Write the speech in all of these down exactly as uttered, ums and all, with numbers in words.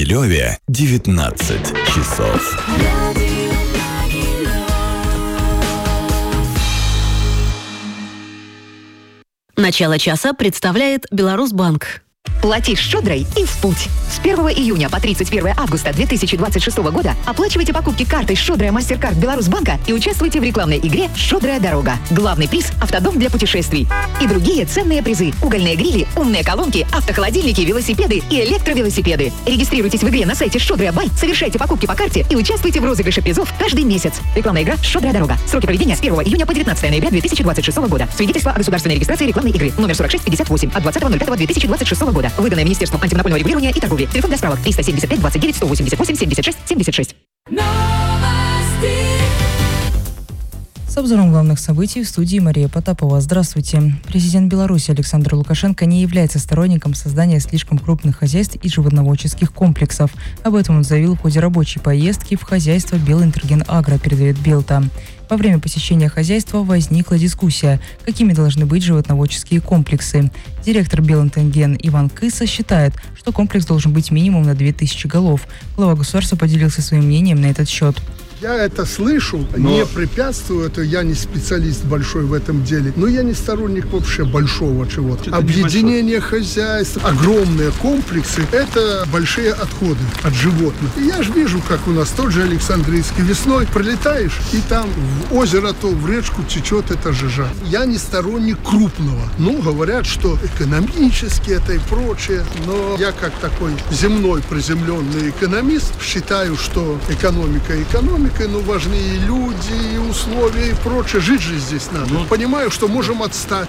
Могилеве девятнадцать часов. Начало часа представляет Беларусьбанк. Плати щедрой и в путь. С первого июня по тридцать первое августа две тысячи двадцать шестого года оплачивайте покупки картой «Щедрая Мастеркард Беларусьбанка» и участвуйте в рекламной игре «Щедрая дорога». Главный приз – автодом для путешествий. И другие ценные призы – угольные грили, умные колонки, автохолодильники, велосипеды и электровелосипеды. Регистрируйтесь в игре на сайте «Щедрая Бай», совершайте покупки по карте и участвуйте в розыгрыше призов каждый месяц. Рекламная игра «Щедрая дорога». Сроки проведения с первого июня по девятнадцатое ноября две тысячи двадцать шестого года. Свидетельство о государственной регистрации рекламной игры. Номер сорок шесть пятьдесят восемь от двадцатого ноль пятого две тысячи двадцать шестого года. Выданное Министерством антимонопольного регулирования и торговли. Телефон для справок триста семьдесят пять двадцать девять сто восемьдесят восемь семьдесят шесть семьдесят шесть. С обзором главных событий в студии Мария Потапова. Здравствуйте. Президент Беларуси Александр Лукашенко не является сторонником создания слишком крупных хозяйств и животноводческих комплексов. Об этом он заявил в ходе рабочей поездки в хозяйство Белинтерген-Агро, передает Белта. Во время посещения хозяйства возникла дискуссия, какими должны быть животноводческие комплексы. Директор Белинтерген Иван Кыса считает, что комплекс должен быть минимум на две тысячи голов. Глава государства поделился своим мнением на этот счет. Я это слышу, но... не препятствую, это я не специалист большой в этом деле, но я не сторонник вообще большого чего-то. Что-то объединение хозяйств, огромные комплексы – это большие отходы от животных. И я же вижу, как у нас тот же Александрийский весной пролетаешь, и там в озеро, то в речку течет эта жижа. Я не сторонник крупного. Ну, говорят, что экономически это и прочее, но я как такой земной приземленный экономист считаю, что экономика экономика, но важны и люди, и условия, и прочее. Жить же здесь надо. Ну, понимаю, что можем отстать.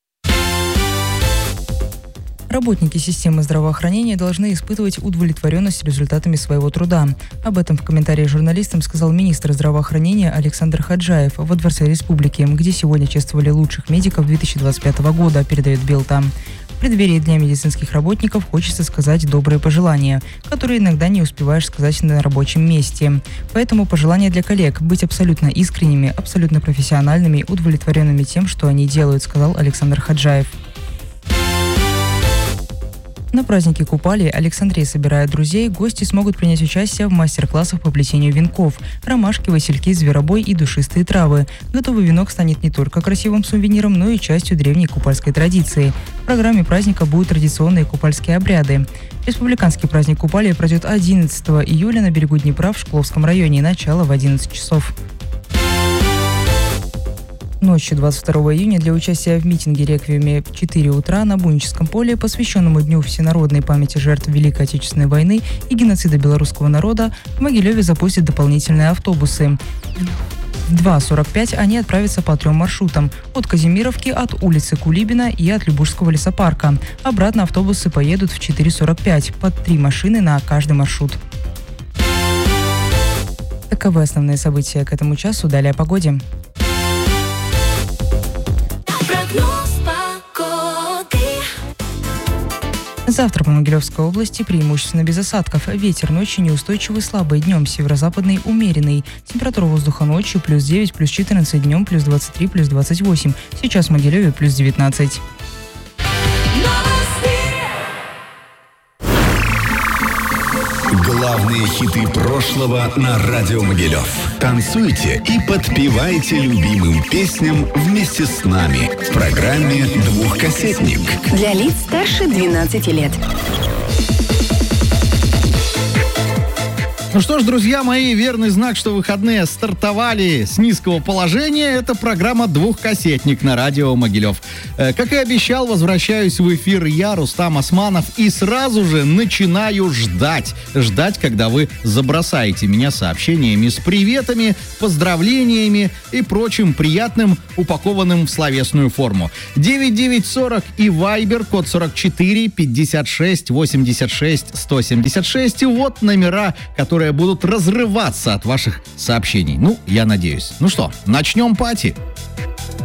Работники системы здравоохранения должны испытывать удовлетворенность результатами своего труда. Об этом в комментарии журналистам сказал министр здравоохранения Александр Хаджаев во Дворце Республики, где сегодня чествовали лучших медиков две тысячи двадцать пятого года, передает Белта. В преддверии Дня медицинских работников хочется сказать добрые пожелания, которые иногда не успеваешь сказать на рабочем месте. Поэтому пожелания для коллег – быть абсолютно искренними, абсолютно профессиональными, удовлетворенными тем, что они делают, сказал Александр Хаджаев. На празднике Купали Александрия собирает друзей, гости смогут принять участие в мастер-классах по плетению венков. Ромашки, васильки, зверобой и душистые травы. Готовый венок станет не только красивым сувениром, но и частью древней купальской традиции. В программе праздника будут традиционные купальские обряды. Республиканский праздник Купали пройдет одиннадцатого июля на берегу Днепра в Шкловском районе. Начало в одиннадцать часов. Ночью двадцать второго июня для участия в митинге-реквиеме в четыре утра на Буническом поле, посвященному Дню всенародной памяти жертв Великой Отечественной войны и геноцида белорусского народа, в Могилеве запустят дополнительные автобусы. В два сорок пять они отправятся по трем маршрутам – от Казимировки, от улицы Кулибина и от Любушского лесопарка. Обратно автобусы поедут в четыре сорок пять, под три машины на каждый маршрут. Таковы основные события к этому часу. Далее о погоде. Завтра по Могилевской области преимущественно без осадков. Ветер ночью неустойчивый, слабый, днем северо-западный, умеренный. Температура воздуха ночью плюс девять, плюс четырнадцать, днем плюс двадцать три, плюс двадцать восемь. Сейчас в Могилеве плюс девятнадцать. Главные хиты прошлого на радио Могилев. Танцуйте и подпевайте любимым песням вместе с нами в программе «Двухкассетник». Для лиц старше двенадцати лет. Ну что ж, друзья мои, верный знак, что выходные стартовали с низкого положения. Это программа «Двухкассетник» на радио Могилев. Э, как и обещал, возвращаюсь в эфир я, Рустам Османов, и сразу же начинаю ждать. Ждать, когда вы забросаете меня сообщениями с приветами, поздравлениями и прочим приятным, упакованным в словесную форму. девять девять сорок и Вайбер, код сорок четыре пятьдесят шесть восемьдесят шесть сто семьдесят шесть. Вот номера, которые будут разрываться от ваших сообщений. Ну, я надеюсь. Ну что, начнем пати.